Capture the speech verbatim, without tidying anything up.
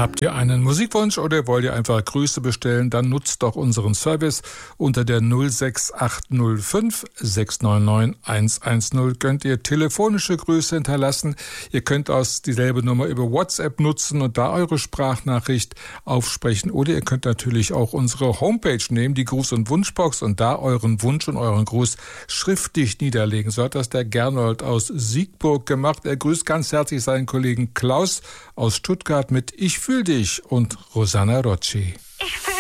Habt ihr einen Musikwunsch oder wollt ihr einfach Grüße bestellen, dann nutzt doch unseren Service unter der null sechs acht null fünf sechs neun neun eins eins null. Könnt ihr telefonische Grüße hinterlassen. Ihr könnt aus dieselbe Nummer über WhatsApp nutzen und da eure Sprachnachricht aufsprechen. Oder ihr könnt natürlich auch unsere Homepage nehmen, die Gruß- und Wunschbox, und da euren Wunsch und euren Gruß schriftlich niederlegen. So hat das der Gernot aus Siegburg gemacht. Er grüßt ganz herzlich seinen Kollegen Klaus aus Stuttgart mit Ich fühl dich und Rosanna Rocci. Ich